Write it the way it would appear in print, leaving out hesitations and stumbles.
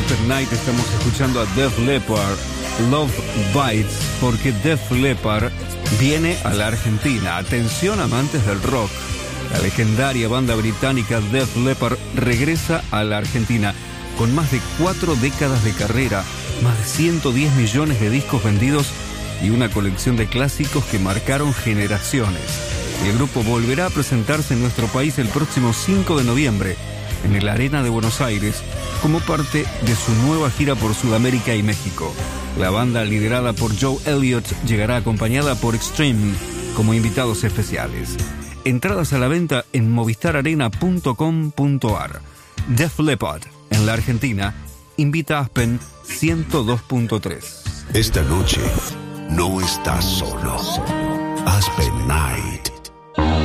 Aspen Night estamos escuchando a Def Leppard, Love Bites, porque Def Leppard viene a la Argentina. Atención, amantes del rock. La legendaria banda británica Def Leppard regresa a la Argentina con más de 4 décadas de carrera, más de 110 millones de discos vendidos y una colección de clásicos que marcaron generaciones. El grupo volverá a presentarse en nuestro país el próximo 5 de noviembre en el Arena de Buenos Aires como parte de su nueva gira por Sudamérica y México. La banda, liderada por Joe Elliott, llegará acompañada por Extreme como invitados especiales. Entradas a la venta en movistararena.com.ar. Def Leppard, en la Argentina, invita a Aspen 102.3. Esta noche no estás solo. Aspen Night.